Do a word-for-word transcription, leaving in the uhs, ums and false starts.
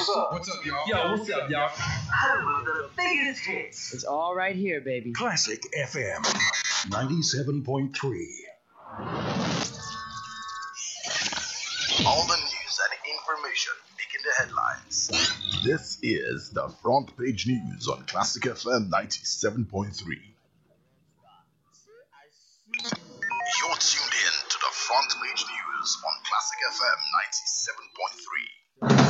What's up? What's up, y'all? Yo, what's up, y'all? Home of the biggest hits. It's all right here, baby. Classic F M ninety-seven point three. All the news and information making the headlines. This is the Front Page News on Classic F M ninety-seven point three. You're tuned in to the Front Page News on Classic F M ninety-seven point three.